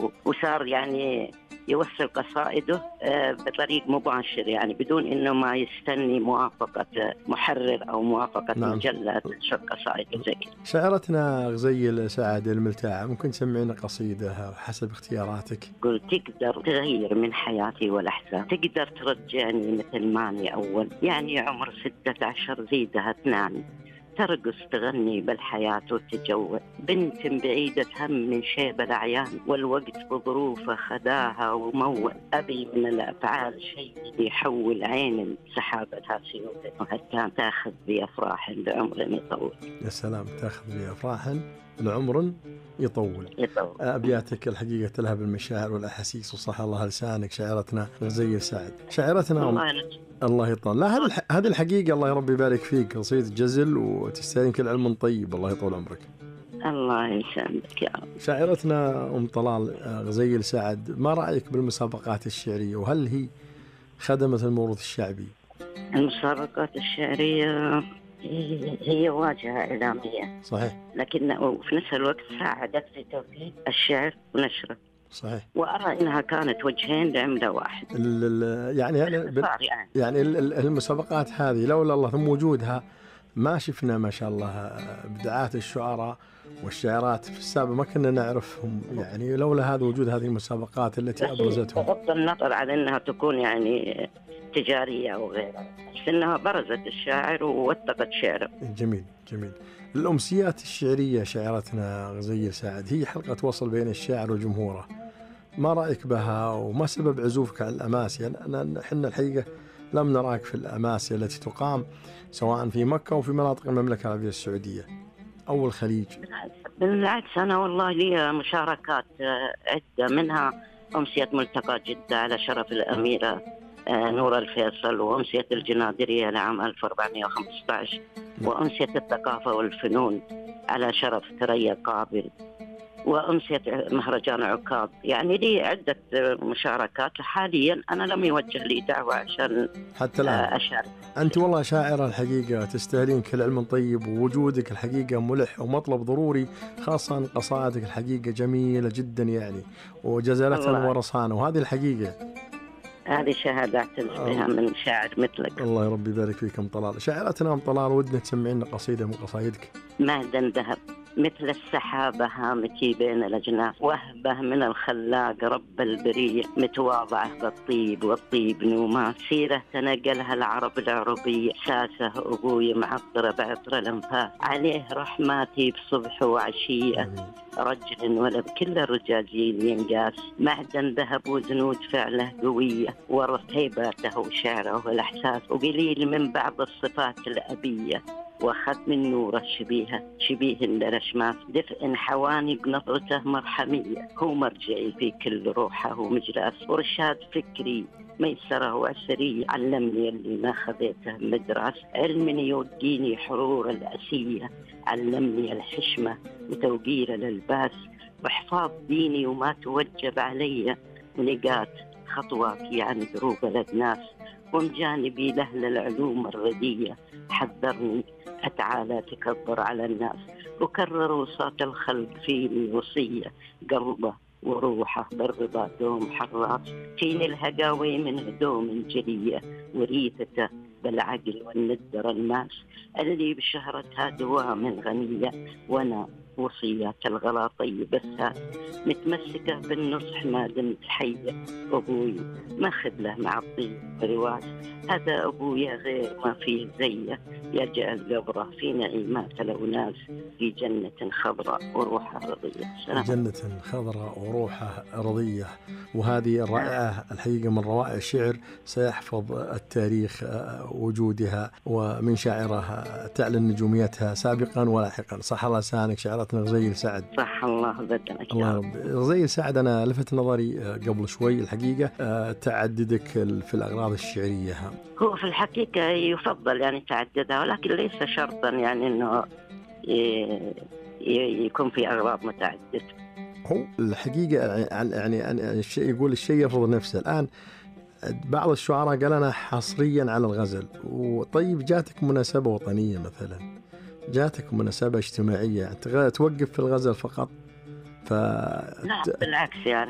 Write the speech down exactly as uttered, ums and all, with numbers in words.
وصار يعني يوصل قصائده بطريق مباشر، يعني بدون إنه ما يستني موافقة محرر أو موافقة نعم. مجلة تنشر قصائده زي كده. شاعرتنا غزيل سعد الملتاع، ممكن تسمعنا قصيدة حسب اختياراتك؟ قل تقدر تغير من حياتي والأحزان، تقدر ترجعني مثل ماني أول، يعني عمر ستة عشر زيدها اثنان، ترقص تغني بالحياة وتجول، بنت بعيدة هم من شيب الأعيان، والوقت بظروفه خداها ومول، أبي من الأفعال شيء يحول عين سحابتها سيوف وهتان، تاخذ بأفراح لعمر يطول. يا سلام، تاخذ بأفراح لعمر يطول. يطول. أبياتك الحقيقة تلهب المشاعر والأحاسيس، وصح الله لسانك شاعرتنا غزيل سعد. شاعرتنا الله, الله يطول. لا، هذه هذه الحقيقة الله ربي يبارك فيك، قصيدة جزل وتستاهلين كل علم طيب، الله يطول عمرك. الله يسلمك يا رب. شاعرتنا أم طلال غزيل سعد، ما رأيك بالمسابقات الشعرية، وهل هي خدمت الموروث الشعبي؟ المسابقات الشعرية هي واجهة إعلامية صحيح، لكن في نفس الوقت ساعدت في توثيق الشعر ونشره. صحيح. وأرى إنها كانت وجهين لعملة واحد. يعني يعني, يعني المسابقات هذه لولا الله ثم وجودها ما شفنا ما شاء الله إبداعات الشعراء والشاعرات في السابق، ما كنا نعرفهم، يعني لولا هذا وجود هذه المسابقات التي أبرزتهم. بغض النظر عن أنها تكون يعني تجارية أو غيرها، بس أنها برزت الشاعر ووثقت شعره. جميل جميل. الأمسيات الشعرية شاعرتنا غزيل سعد هي حلقة وصل بين الشاعر وجمهوره، ما رأيك بها وما سبب عزوفك عن الأماسي؟ لأن احنا الحقيقة لم نراك في الأماسي التي تقام سواء في مكة وفي مناطق المملكة العربية السعودية أو الخليج. بالعكس أنا والله لي مشاركات عدة، منها أمسية ملتقى جدة على شرف الأميرة نور الفيصل، وأمسية الجنادرية لعام ألف وأربعمائة وخمسة عشر، وأمسية الثقافة والفنون على شرف ثريا قابل، وأمسية مهرجان عكاظ. يعني لي عدة مشاركات. حاليا أنا لم يوجه لي دعوة عشان حتى الآن أشارك. أنت والله شاعرة الحقيقة تستاهلين كل علم طيب، ووجودك الحقيقة ملح ومطلب ضروري، خاصة قصائدك الحقيقة جميلة جدا يعني، وجزالة ورصانة، وهذه الحقيقة هذه شهادات بها من شاعر مثلك. الله ربي يبارك فيك أم طلال. شاعرتنا أم طلال، ودنا تسمعين قصيدة من قصايدك. معدن ذهب مثل السحابة هامتي بين الأجناس، وهبة من الخلاق رب البرية، متواضعة بالطيب والطيب نومات، سيرة تنقلها العرب العربية، ساسه أبوي معطرة بعطر الأنفاس، عليه رحماتي بصبح وعشية، رجل ولا بكل الرجاجيل ينقاس، معدن ذهب وزنود فعله قوية، ورث هيباته وشعره والإحساس، وقليل من بعض الصفات الأبية، وأخذ من نوره شبيهة شبيه للأشماس، دفء حواني بنظرته مرحمية، هو مرجعي في كل روحه ومجلاس، ورشاد فكري ميسره وعسري، علمني اللي ما خذيته مدرس، علم يوجيني حرور الأسية، علمني الحشمة وتوقير الألباس، وحفاظ ديني وما توجب علي، ونقات خطواتي عن دروب الأدناس، ومن جانبي لهل العلوم الردية، حذرني أتعالى تكبر على الناس، وكرر وصات الخلق فيني وصية، قلبه وروحه بالرضا دوم حراس، فيني الهقاوي من هدوم جلية، وريثته بالعقل والندر الماس، اللي بشهرتها دوام غنية، وانا وصيات الغلا طيب الساس، متمسكة بالنصح ما دمت حية، أبوي ما خذله مع الطيب برواس، هذا أبويا غير ما فيه زيه، يجعل قبره في نعيمات الأوناس، في جنة خضراء وروحها رضية. جنة خضراء وروحها رضية. وهذه الرائعة الحقيقة من روائع الشعر سيحفظ التاريخ وجودها، ومن شاعرها تعلن نجوميتها سابقا ولاحقا. صح الله لسانك شاعرتنا غزيل سعد. صح الله بدنك. الله رب. غزيل سعد، أنا لفت نظري قبل شوي الحقيقة تعددك في الأغراض الشعرية. هو في الحقيقة يفضل يعني تعددها، ولكن ليس شرطا يعني أنه يكون في أغراض متعددة. هو الحقيقة يعني الشيء يقول الشيء يفرض نفسه. الآن بعض الشعراء قال أنا حصريا على الغزل، وطيب جاتك مناسبة وطنية مثلا، جاتك مناسبة اجتماعية توقف في الغزل فقط؟ ف... لا بالعكس يعني